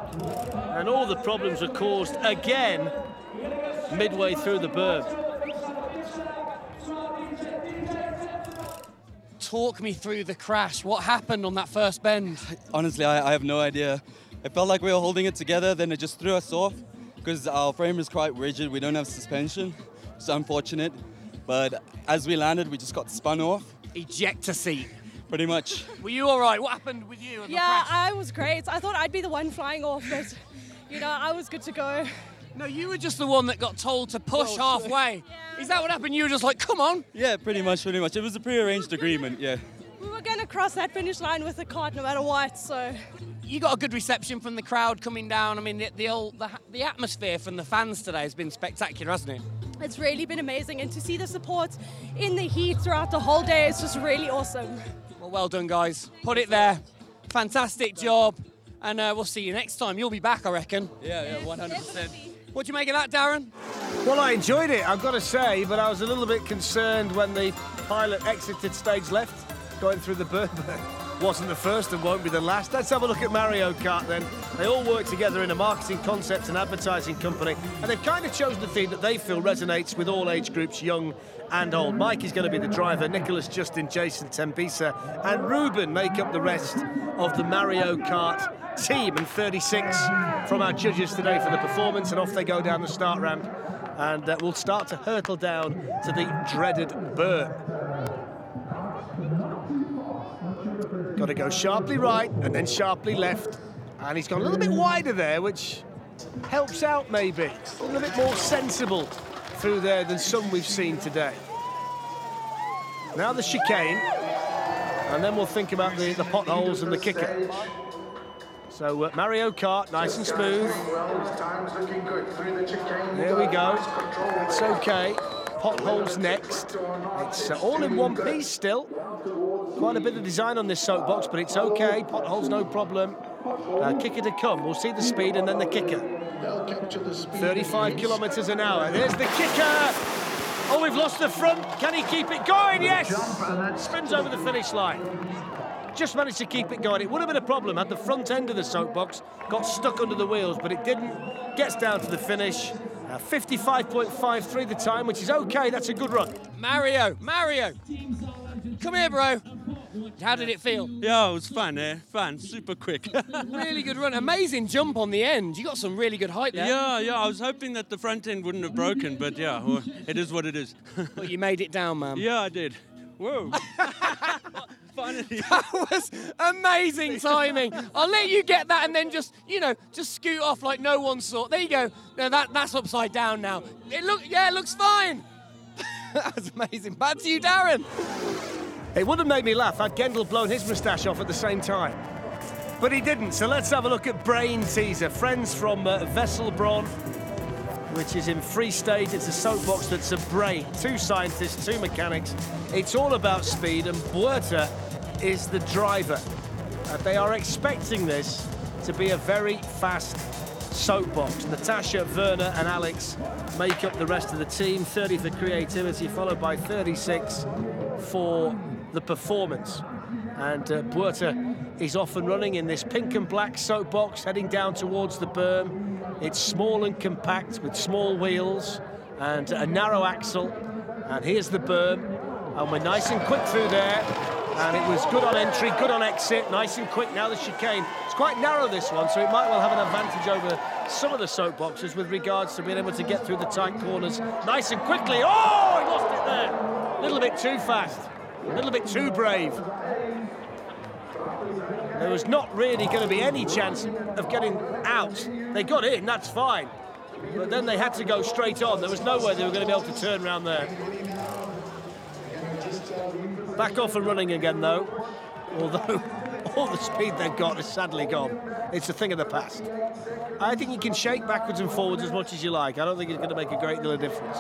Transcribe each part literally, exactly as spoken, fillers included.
And all the problems are caused again midway through the berm. Talk me through the crash. What happened on that first bend? Honestly, I, I have no idea. It felt like we were holding it together, then it just threw us off because our frame is quite rigid. We don't have suspension. It's unfortunate. But as we landed, we just got spun off. Ejector seat. Pretty much. Were you all right? What happened with you? Yeah, I was great. I thought I'd be the one flying off, but, you know, I was good to go. No, you were just the one that got told to push oh, halfway. Yeah. Is that what happened? You were just like, come on? Yeah, pretty much, pretty much. It was a pre-arranged agreement, yeah. We were going to cross that finish line with the cart no matter what, so... You got a good reception from the crowd coming down. I mean, the, the, old, the, the atmosphere from the fans today has been spectacular, hasn't it? It's really been amazing, and to see the support in the heat throughout the whole day is just really awesome. Well, well done, guys. Put it there. Fantastic job. And uh, we'll see you next time. You'll be back, I reckon. Yeah, yeah, one hundred percent. What do you make of that, Darren? Well, I enjoyed it, I've got to say, but I was a little bit concerned when the pilot exited stage left, going through the berm. Wasn't the first and won't be the last. Let's have a look at Mario Kart then. They all work together in a marketing concept and advertising company, and they've kind of chosen the theme that they feel resonates with all age groups, young and old. Mike is going to be the driver, Nicholas, Justin, Jason, Tembisa and Ruben make up the rest of the Mario Kart team, and thirty-six from our judges today for the performance, and off they go down the start ramp, and uh, we'll start to hurtle down to the dreaded berm. Got to go sharply right and then sharply left, and he's gone a little bit wider there, which helps out maybe. A little bit more sensible through there than some we've seen today. Now the chicane, and then we'll think about the, the potholes and the kicker. So uh, Mario Kart, nice and smooth. There we go. It's okay. Potholes next. It's uh, all in one piece still. Quite a bit of design on this soapbox, but it's okay. Potholes, no problem. Uh, kicker to come. We'll see the speed and then the kicker. thirty-five kilometres an hour. There's the kicker. Oh, we've lost the front. Can he keep it going? Yes. Spins over the finish line. Just managed to keep it going. It would have been a problem had the front end of the soapbox got stuck under the wheels, but it didn't. Gets down to the finish. Uh, fifty-five point five three the time, which is okay. That's a good run. Mario, Mario, come here, bro. How did it feel? Yeah, it was fun, eh? Fun, super quick. Really good run. Amazing jump on the end. You got some really good height there. Yeah, yeah. I was hoping that the front end wouldn't have broken, but yeah, well, it is what it is. But you made it down, man. Yeah, I did. Whoa. Finally. That was amazing timing. I'll let you get that and then just, you know, just scoot off like no one saw. There you go. No, that, that's upside down now. It look, yeah, it looks fine. That was amazing. Back to you, Darren. It would have made me laugh had Gendel blown his moustache off at the same time. But he didn't, so let's have a look at Brain Teaser. Friends from uh, Vesselbron, which is in Free State. It's a soapbox that's a brain. Two scientists, two mechanics. It's all about speed, and Buerta is the driver. Uh, they are expecting this to be a very fast soapbox. Natasha, Werner and Alex make up the rest of the team. thirty for creativity, followed by thirty-six for the performance. And uh, Buerta is off and running in this pink and black soapbox, heading down towards the berm. It's small and compact with small wheels and a narrow axle. And here's the berm, and we're nice and quick through there. And it was good on entry, good on exit, nice and quick. Now the chicane. It's quite narrow, this one, so it might well have an advantage over some of the soapboxes with regards to being able to get through the tight corners nice and quickly. Oh, he lost it there. A little bit too fast, a little bit too brave. There was not really going to be any chance of getting out. They got in, that's fine. But then they had to go straight on. There was no way they were going to be able to turn around there. Back off and running again, though. Although all the speed they've got is sadly gone. It's a thing of the past. I think you can shake backwards and forwards as much as you like. I don't think it's going to make a great deal of difference.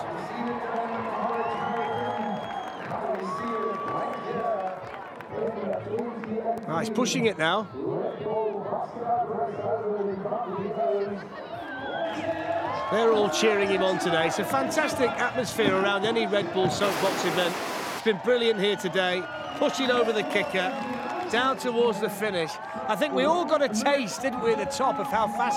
Oh, he's pushing it now. They're all cheering him on today. It's a fantastic atmosphere around any Red Bull soapbox event. It's been brilliant here today. Pushing over the kicker, down towards the finish. I think we all got a taste, didn't we, at the top of how fast